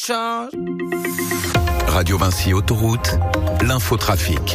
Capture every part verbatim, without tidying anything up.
Radio Vinci Autoroute, l'infotrafic.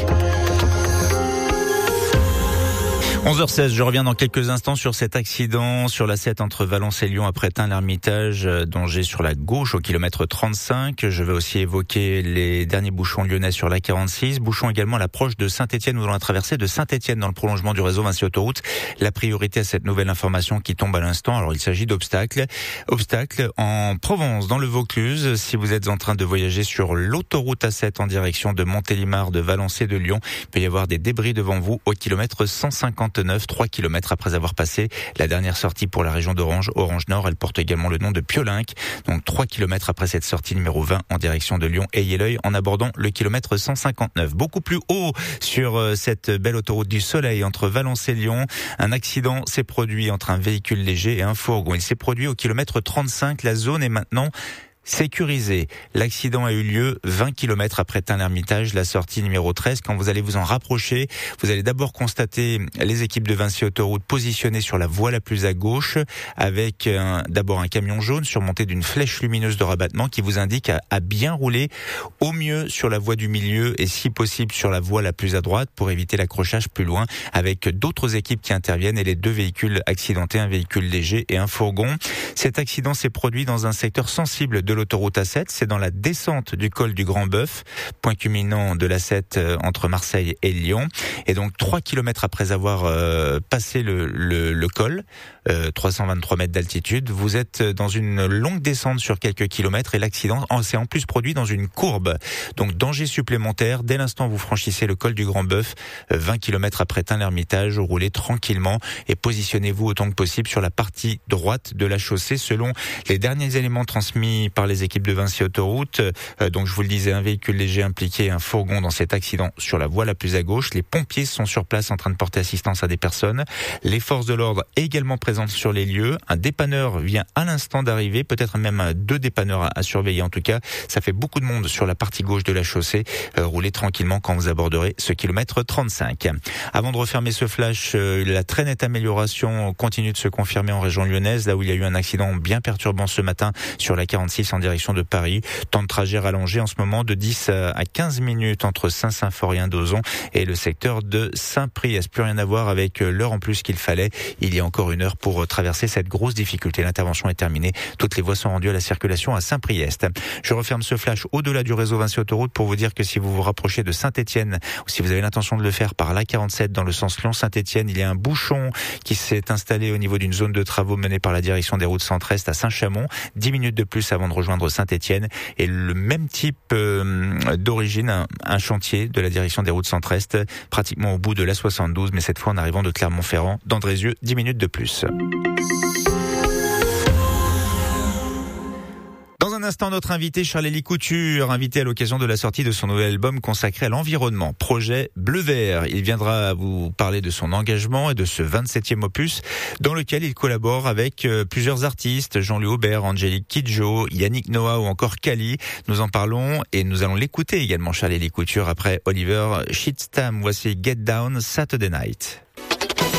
onze heures seize, je reviens dans quelques instants sur cet accident sur l'A sept entre Valence et Lyon après Tain-l'Hermitage, danger sur la gauche au kilomètre trente-cinq. Je vais aussi évoquer les derniers bouchons lyonnais sur l'A quarante-six, bouchons également à l'approche de Saint-Étienne ou dans la traversée de Saint-Étienne dans le prolongement du réseau Vinci Autoroute. La priorité à cette nouvelle information qui tombe à l'instant, alors il s'agit d'obstacles. Obstacles en Provence, dans le Vaucluse, si vous êtes en train de voyager sur l'autoroute A sept en direction de Montélimar, de Valence et de Lyon, il peut y avoir des débris devant vous au kilomètre cent cinquante-neuf, trois kilomètres après avoir passé la dernière sortie pour la région d'Orange, Orange Nord. Elle porte également le nom de Piolinck. Donc trois kilomètres après cette sortie numéro vingt en direction de Lyon. Ayez l'œil en abordant le kilomètre cent cinquante-neuf. Beaucoup plus haut sur cette belle autoroute du Soleil entre Valence et Lyon, un accident s'est produit entre un véhicule léger et un fourgon. Il s'est produit au kilomètre trente-cinq. La zone est maintenant sécurisé. L'accident a eu lieu vingt kilomètres après Tain-l'Hermitage, la sortie numéro treize. Quand vous allez vous en rapprocher, vous allez d'abord constater les équipes de Vinci Autoroute positionnées sur la voie la plus à gauche, avec un, d'abord un camion jaune surmonté d'une flèche lumineuse de rabattement qui vous indique à, à bien rouler au mieux sur la voie du milieu et si possible sur la voie la plus à droite pour éviter l'accrochage plus loin, avec d'autres équipes qui interviennent et les deux véhicules accidentés, un véhicule léger et un fourgon. Cet accident s'est produit dans un secteur sensible de l'autoroute A sept, c'est dans la descente du col du Grand Bœuf, point culminant de l'A sept entre Marseille et Lyon. Et donc trois kilomètres après avoir euh, passé le, le, le col, euh, trois cent vingt-trois mètres d'altitude, vous êtes dans une longue descente sur quelques kilomètres et l'accident s'est en plus produit dans une courbe. Donc danger supplémentaire, dès l'instant où vous franchissez le col du Grand Bœuf, euh, vingt kilomètres après Tain-l'Hermitage, roulez tranquillement et positionnez-vous autant que possible sur la partie droite de la chaussée selon les derniers éléments transmis par les équipes de Vinci Autoroute. Euh, donc je vous le disais, un véhicule léger impliqué, un fourgon dans cet accident sur la voie la plus à gauche. Les pompiers sont sur place en train de porter assistance à des personnes. Les forces de l'ordre également présentes sur les lieux. Un dépanneur vient à l'instant d'arriver, peut-être même deux dépanneurs à, à surveiller. En tout cas, ça fait beaucoup de monde sur la partie gauche de la chaussée. Euh, roulez tranquillement quand vous aborderez ce kilomètre trente-cinq. Avant de refermer ce flash, euh, la très nette amélioration continue de se confirmer en région lyonnaise, là où il y a eu un accident bien perturbant ce matin sur la quarante-six en direction de Paris. Temps de trajet rallongé en ce moment de dix à quinze minutes entre Saint-Symphorien-d'Ozon et le secteur de Saint-Priest. Plus rien à voir avec l'heure en plus qu'il fallait. Il y a encore une heure pour traverser cette grosse difficulté. L'intervention est terminée. Toutes les voies sont rendues à la circulation à Saint-Priest. Je referme ce flash au-delà du réseau Vinci Autoroute pour vous dire que si vous vous rapprochez de Saint-Étienne ou si vous avez l'intention de le faire par l'A quarante-sept dans le sens Lyon-Saint-Étienne, il y a un bouchon qui s'est installé au niveau d'une zone de travaux menée par la direction des routes centre-est à Saint-Chamond. dix minutes de plus avant de rejoindre Saint-Étienne et le même type euh, d'origine, un, un chantier de la direction des routes centre-est, pratiquement au bout de l'A soixante-douze, mais cette fois en arrivant de Clermont-Ferrand, d'Andrézieux, dix minutes de plus. Dans un instant, notre invité, Charles-Élie Couture, invité à l'occasion de la sortie de son nouvel album consacré à l'environnement, projet Bleu-Vert. Il viendra vous parler de son engagement et de ce vingt-septième opus dans lequel il collabore avec plusieurs artistes, Jean-Louis Aubert, Angélique Kidjo, Yannick Noah ou encore Kali. Nous en parlons et nous allons l'écouter également, Charles-Élie Couture, après Oliver Shitstam. Voici Get Down Saturday Night.